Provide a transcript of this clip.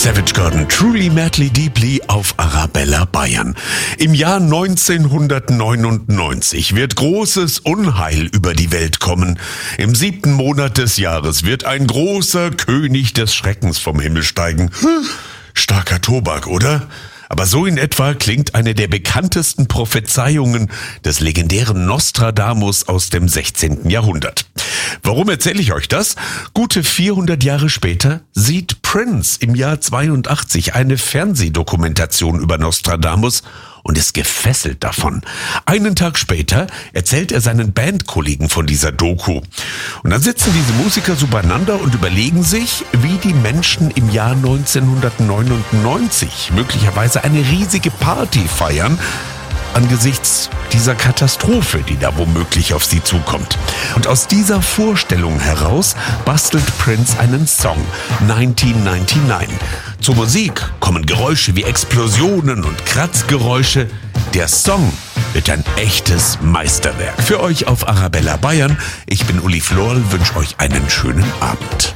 Savage Garden, Truly Madly Deeply auf Arabella Bayern. Im Jahr 1999 wird großes Unheil über die Welt kommen. Im 7. Monat des Jahres wird ein großer König des Schreckens vom Himmel steigen. Starker Tobak, oder? Aber so in etwa klingt eine der bekanntesten Prophezeiungen des legendären Nostradamus aus dem 16. Jahrhundert. Warum erzähle ich euch das? Gute 400 Jahre später sieht Prince im Jahr 82 eine Fernsehdokumentation über Nostradamus und ist gefesselt davon. Einen Tag später erzählt er seinen Bandkollegen von dieser Doku. Und dann sitzen diese Musiker so beieinander und überlegen sich, wie die Menschen im Jahr 1999 möglicherweise eine riesige Party feiern, angesichts dieser Katastrophe, die da womöglich auf sie zukommt. Und aus dieser Vorstellung heraus bastelt Prince einen Song, 1999. Zur Musik kommen Geräusche wie Explosionen und Kratzgeräusche. Der Song wird ein echtes Meisterwerk. Für euch auf Arabella Bayern. Ich bin Uli Florl, wünsche euch einen schönen Abend.